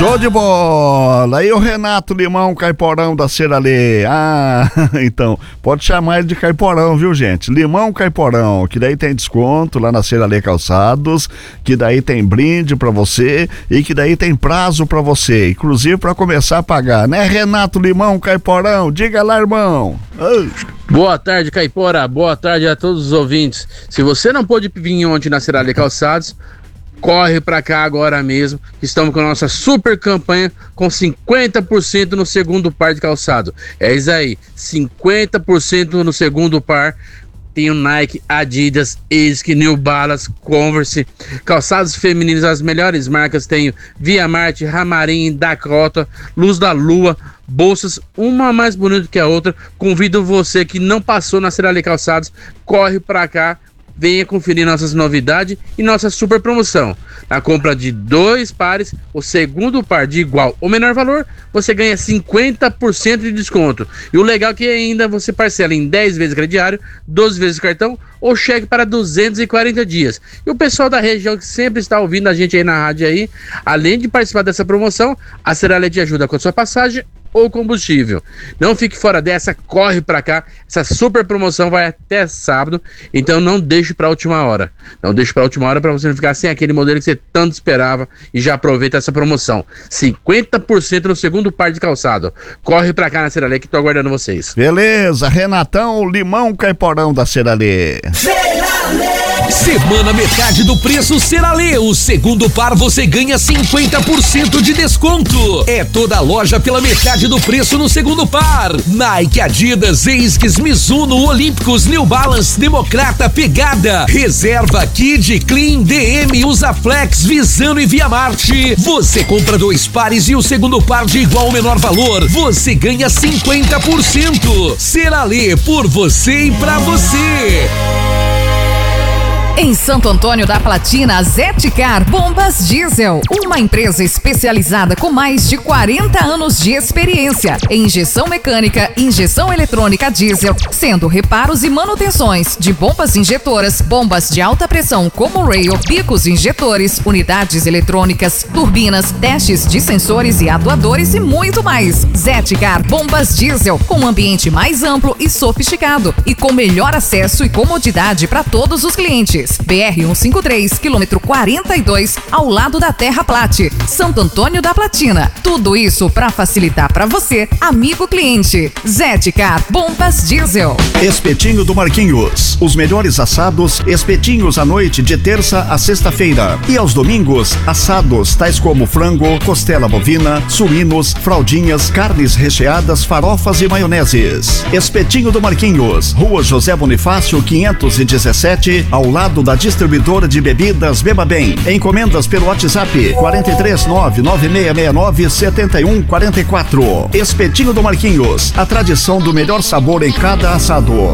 Show de bola! E o Renato Limão Caiporão da Ceralê? Então, pode chamar ele de Caiporão, viu, gente? Limão Caiporão, que daí tem desconto lá na Ceralê Calçados, que daí tem brinde pra você e que daí tem prazo pra você, inclusive pra começar a pagar, né, Renato Limão Caiporão? Diga lá, irmão! Boa tarde, Caipora, boa tarde a todos os ouvintes. Se você não pôde vir ontem na Ceralê Calçados, corre pra cá agora mesmo. Estamos com a nossa super campanha com 50% no segundo par de calçado. É isso aí, 50% no segundo par. Tem o Nike, Adidas, ASICS, New Balance, Converse, calçados femininos, as melhores marcas. Tem Via Marte, Ramarim, Dakota, Luz da Lua, bolsas, uma mais bonita que a outra. Convido você que não passou na Ceralê Calçados, corre pra cá. Venha conferir nossas novidades e nossa super promoção. Na compra de 2 pares, o segundo par de igual ou menor valor, você ganha 50% de desconto. E o legal é que ainda você parcela em 10 vezes crediário, 12 vezes cartão ou cheque para 240 dias. E o pessoal da região que sempre está ouvindo a gente aí na rádio aí, além de participar dessa promoção, a Ceralê te ajuda com a sua passagem ou combustível. Não fique fora dessa, corre pra cá. Essa super promoção vai até sábado, então não deixe pra última hora. Não deixe pra última hora pra você não ficar sem aquele modelo que você tanto esperava e já aproveita essa promoção. 50% no segundo par de calçado. Corre pra cá na Ceralê que tô aguardando vocês. Beleza, Renatão Limão Caiporão da Ceralê. Semana metade do preço Ceralê. O segundo par você ganha 50% de desconto. É toda a loja pela metade do preço no segundo par. Nike, Adidas, ASICS, Mizuno, Olímpicos, New Balance, Democrata, Pegada, Reserva, Kid, Clean, DM, Usaflex, Visano e Via Marte. Você compra 2 pares e o segundo par de igual ou menor valor, você ganha 50%. Ceralê, por você e pra você. Em Santo Antônio da Platina, Zetcar Bombas Diesel, uma empresa especializada com mais de 40 anos de experiência em injeção mecânica, injeção eletrônica diesel, sendo reparos e manutenções de bombas injetoras, bombas de alta pressão como rail, bicos injetores, unidades eletrônicas, turbinas, testes de sensores e atuadores e muito mais. Zetcar Bombas Diesel, com um ambiente mais amplo e sofisticado e com melhor acesso e comodidade para todos os clientes. BR-153, quilômetro 42, ao lado da Terra Plate, Santo Antônio da Platina. Tudo isso para facilitar para você, amigo cliente. Zetcar Bombas Diesel. Espetinho do Marquinhos. Os melhores assados, espetinhos à noite de terça a sexta-feira. E aos domingos, assados tais como frango, costela bovina, suínos, fraldinhas, carnes recheadas, farofas e maioneses. Espetinho do Marquinhos, Rua José Bonifácio 517, ao lado da distribuidora de bebidas Beba Bem. Encomendas pelo WhatsApp 43996697144. Espetinho do Marquinhos, a tradição do melhor sabor em cada assado.